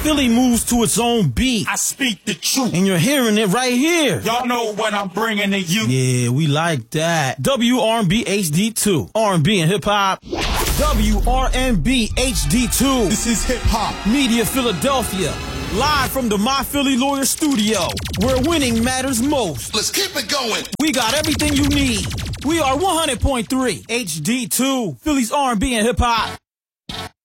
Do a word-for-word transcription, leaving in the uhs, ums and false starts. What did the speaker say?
Philly moves to its own beat. I speak the truth. And you're hearing it right here. Y'all know what I'm bringing to you. Yeah, we like that. W R and B H D two. R and B and hip hop. W R and B H D two. This is hip hop. Media Philadelphia. Live from the My Philly Lawyer studio, where winning matters most. Let's keep it going. We got everything you need. We are one hundred point three H D two, Philly's R and B and hip hop.